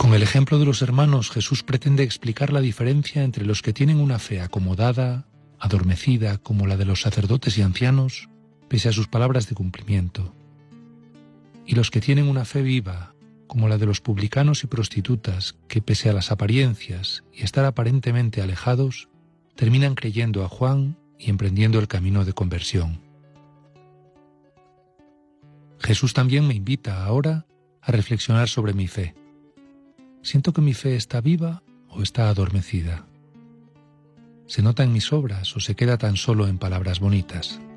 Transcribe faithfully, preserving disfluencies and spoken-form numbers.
Con el ejemplo de los hermanos, Jesús pretende explicar la diferencia entre los que tienen una fe acomodada, adormecida, como la de los sacerdotes y ancianos, pese a sus palabras de cumplimiento, y los que tienen una fe viva, como la de los publicanos y prostitutas, que pese a las apariencias y estar aparentemente alejados, terminan creyendo a Juan y emprendiendo el camino de conversión. Jesús también me invita ahora a reflexionar sobre mi fe. ¿Siento que mi fe está viva o está adormecida? ¿Se nota en mis obras o se queda tan solo en palabras bonitas?